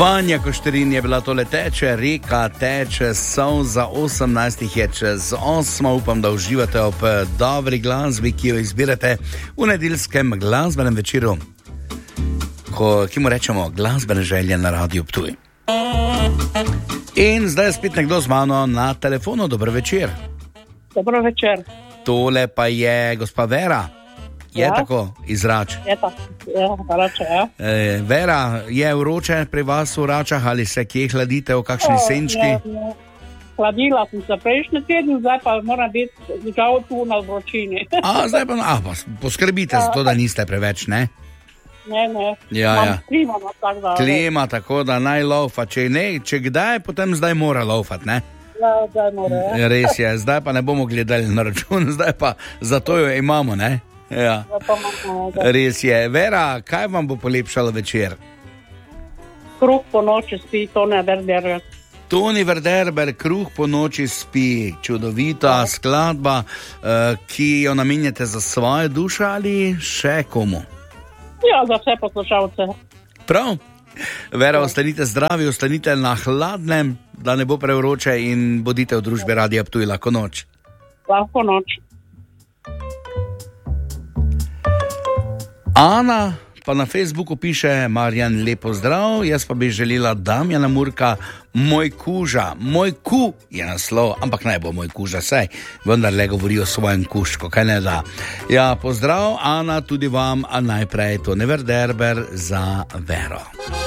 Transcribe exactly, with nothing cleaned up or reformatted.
Vanja Košterin je bila tole teče, reka teče, solza osemnajstih je čez osmo. Upam, da uživate ob dobri glasbi, ki jo izbirate v nedeljskem glasbenem večeru, ko, ki mu rečemo glasbene želje na Radiu Ptuj. In zdaj je spet nekdo z mano na telefonu. Dober večer. Dobro večer. Tole pa je gospa Vera. Je ja. Tako izrač? Je tako, ja, rače, ja. E, Vera, je vroče pri vas v Račah ali se kje hladite v kakšni oh, senčki? Ne, ne. Hladila sem se prejšnji teden, zdaj pa mora biti žal tu na vročini. A, zdaj pa, a, pa poskrbite ja. Za to, da niste preveč, ne? Ne, ne. Ja, Mam ja. klima, no, tako da. Klima, tako da naj laufa. Če ne, če kdaj, potem zdaj mora laufat, ne? Ja, zdaj mora, ja. Res je, zdaj pa ne bomo gledali na račun, zdaj pa zato jo imamo, ne? Ja. Res je. Vera, kaj vam bo polepšalo večer? Kruh po noči spi, Toni Verderber. Toni Verderber, Kruh po noči spi. Čudovita skladba, ki jo namenjate za svoje duše ali še komu? Ja, za vse poslušalce. Prav. Vera, ostanite zdravi, ostanite na hladnem, da ne bo prevroče in bodite v družbi Radia Ptuj. Lahko noč. Lahko noč. Ana pa na Facebooku piše: Marjan, lepo zdrav, jaz pa bi želela Damjana Murka, Moj kuža. Moj ku je naslov, ampak naj bo Moj kuža, saj vendar le govori o svojem kužku, kaj ne da. Ja, pozdrav Ana tudi vam, a najprej Toni Verderber za Vero.